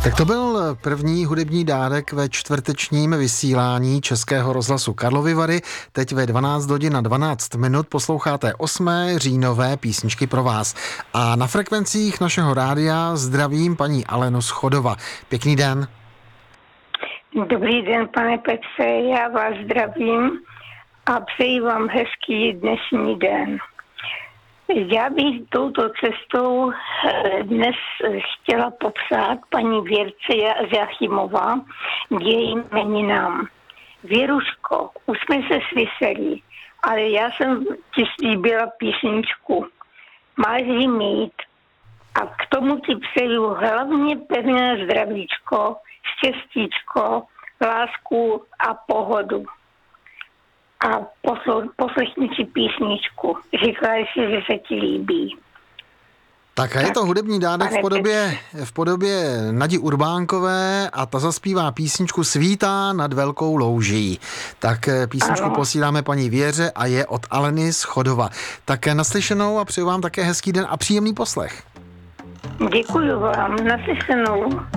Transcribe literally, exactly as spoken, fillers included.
Tak to byl první hudební dárek ve čtvrtečním vysílání Českého rozhlasu Karlovy Vary. Teď ve dvanáct hodin na dvanáct minut posloucháte osmé říjnové písničky pro vás. A na frekvencích našeho rádia zdravím paní Alenu z Chodova. Pěkný den. Dobrý den, pane Petře, já vás zdravím a přeji vám hezký dnešní den. Já bych touto cestou dnes chtěla popřát paní Věrce Jachimová k jejím jmeninám. Věruško, už jsme se slyšeli, ale já jsem ti slíbila písničku. Máš ji mít a k tomu ti přeju hlavně pevné zdravíčko, štěstíčko, lásku a pohodu. A posl- poslechni si písničku. Říkala jsi, že se ti líbí. Tak a je to hudební dárek v podobě, v podobě Nadi Urbánkové a ta zaspívá písničku Svítá nad velkou louží. Tak písničku ano. Posíláme paní Věře a je od Aleny z Chodova. Tak naslyšenou a přeju vám také hezký den a příjemný poslech. Děkuju vám, naslyšenou.